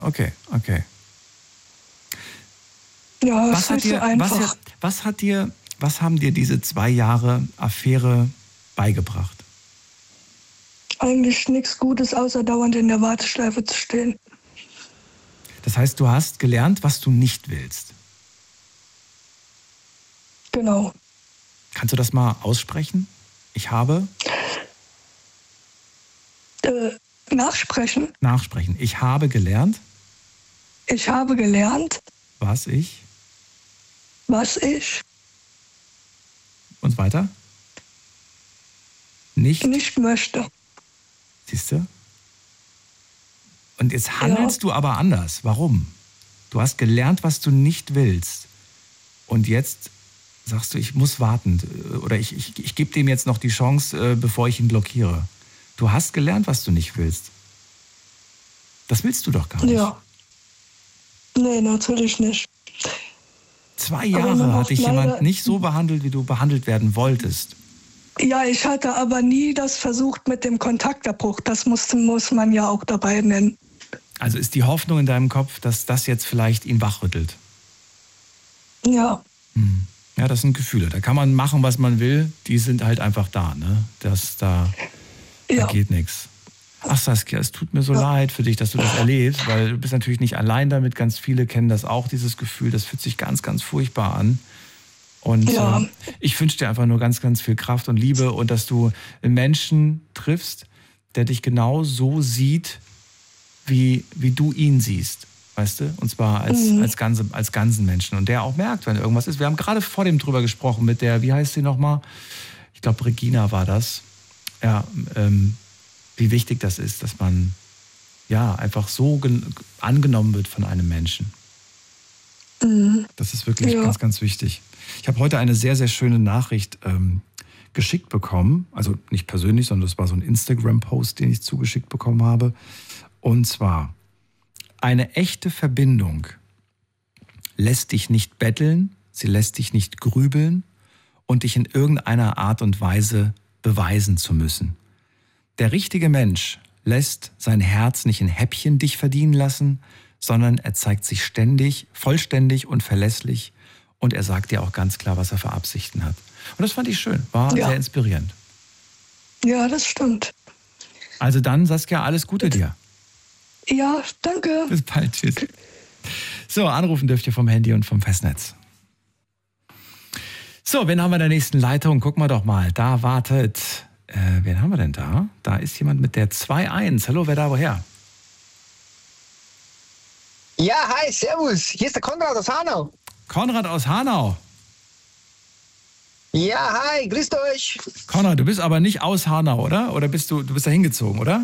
Okay, okay. Ja, das ist nicht so einfach. Was haben dir diese 2 Jahre Affäre beigebracht? Eigentlich nichts Gutes, außer dauernd in der Warteschleife zu stehen. Das heißt, du hast gelernt, was du nicht willst. Genau. Kannst du das mal aussprechen? Ich habe? Nachsprechen. Nachsprechen. Ich habe gelernt. Ich habe gelernt. Was ich. Und weiter? Nicht möchte. Siehst du? Und jetzt handelst du aber anders. Warum? Du hast gelernt, was du nicht willst. Und jetzt sagst du, ich muss warten. Oder ich gebe dem jetzt noch die Chance, bevor ich ihn blockiere. Du hast gelernt, was du nicht willst. Das willst du doch gar nicht. Ja. Nee, natürlich nicht. 2 Jahre hat dich jemand nicht so behandelt, wie du behandelt werden wolltest. Ja, ich hatte aber nie das versucht mit dem Kontaktabbruch. Das muss man ja auch dabei nennen. Also ist die Hoffnung in deinem Kopf, dass das jetzt vielleicht ihn wachrüttelt? Ja. Ja, das sind Gefühle. Da kann man machen, was man will. Die sind halt einfach da, ne? Da geht nichts. Ach Saskia, es tut mir so leid für dich, dass du das erlebst, weil du bist natürlich nicht allein damit. Ganz viele kennen das auch, dieses Gefühl. Das fühlt sich ganz, ganz furchtbar an. Und ich wünsche dir einfach nur ganz, ganz viel Kraft und Liebe und dass du einen Menschen triffst, der dich genau so sieht, wie du ihn siehst. Weißt du? Und zwar als ganzen Menschen. Und der auch merkt, wenn irgendwas ist. Wir haben gerade vor dem drüber gesprochen mit der, wie heißt sie nochmal? Ich glaube, Regina war das. Ja, wie wichtig das ist, dass man einfach so angenommen wird von einem Menschen. Das ist wirklich ganz, ganz wichtig. Ich habe heute eine sehr, sehr schöne Nachricht geschickt bekommen. Also nicht persönlich, sondern das war so ein Instagram-Post, den ich zugeschickt bekommen habe. Und zwar, eine echte Verbindung lässt dich nicht betteln, sie lässt dich nicht grübeln und dich in irgendeiner Art und Weise beweisen zu müssen. Der richtige Mensch lässt sein Herz nicht in Häppchen dich verdienen lassen, sondern er zeigt sich ständig, vollständig und verlässlich und er sagt dir auch ganz klar, was er für Absichten hat. Und das fand ich schön, war sehr inspirierend. Ja, das stimmt. Also dann, Saskia, alles Gute dir. Ja, danke. Bis bald, tschüss. So, anrufen dürft ihr vom Handy und vom Festnetz. So, wen haben wir in der nächsten Leitung? Gucken wir doch mal, da wartet... wen haben wir denn da? Da ist jemand mit der 2-1. Hallo, wer da woher? Ja, hi, servus. Hier ist der Konrad aus Hanau. Konrad aus Hanau. Ja, hi, grüßt euch. Konrad, du bist aber nicht aus Hanau, oder? Oder bist du bist da hingezogen, oder?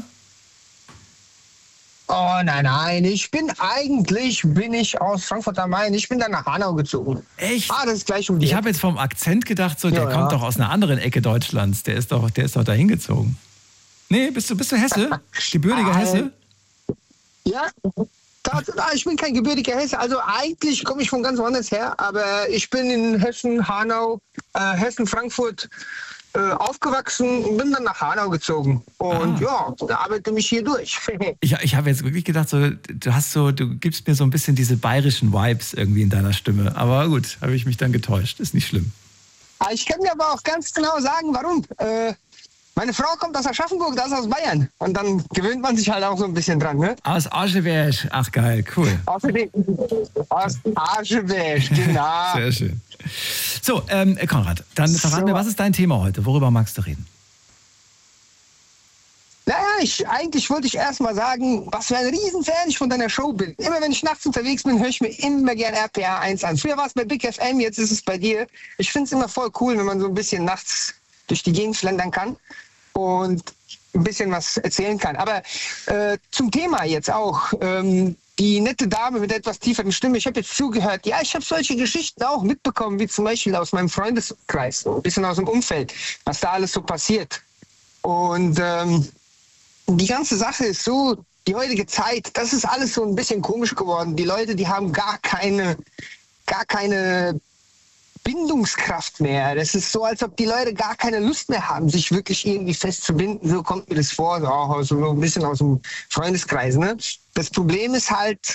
Oh, nein. Ich bin aus Frankfurt am Main. Ich bin dann nach Hanau gezogen. Echt? Das ist gleich um die Ich habe jetzt vom Akzent gedacht, so, der kommt doch aus einer anderen Ecke Deutschlands. Der ist doch da hingezogen. Nee, bist du Hesse? Gebürtiger Hesse? Ja, ich bin kein gebürtiger Hesse. Also eigentlich komme ich von ganz woanders her. Aber ich bin in Hessen, Hanau, Hessen-Frankfurt aufgewachsen und bin dann nach Hanau gezogen. Und da arbeite mich hier durch. Ich habe jetzt wirklich gedacht, du gibst mir so ein bisschen diese bayerischen Vibes irgendwie in deiner Stimme. Aber gut, habe ich mich dann getäuscht. Ist nicht schlimm. Ich kann dir aber auch ganz genau sagen, warum. Meine Frau kommt aus Aschaffenburg, das ist aus Bayern. Und dann gewöhnt man sich halt auch so ein bisschen dran, ne? Aus Ascheberg. Ach geil, cool. Aus Ascheberg, genau. Sehr schön. So, Konrad, dann verrat mir, was ist dein Thema heute? Worüber magst du reden? Naja, eigentlich wollte ich erst mal sagen, was für ein Riesenfan ich von deiner Show bin. Immer wenn ich nachts unterwegs bin, höre ich mir immer gern RPA 1 an. Früher war es bei Big FM, jetzt ist es bei dir. Ich finde es immer voll cool, wenn man so ein bisschen nachts durch die Gegend schlendern kann und ein bisschen was erzählen kann. Aber zum Thema jetzt auch, die nette Dame mit der etwas tieferen Stimme, ich habe jetzt zugehört, ja, ich habe solche Geschichten auch mitbekommen, wie zum Beispiel aus meinem Freundeskreis, ein bisschen aus dem Umfeld, was da alles so passiert. Und die ganze Sache ist so, die heutige Zeit, das ist alles so ein bisschen komisch geworden. Die Leute, die haben gar keine Bindungskraft mehr. Das ist so, als ob die Leute gar keine Lust mehr haben, sich wirklich irgendwie festzubinden. So kommt mir das vor, so ein bisschen aus dem Freundeskreis. Ne? Das Problem ist halt,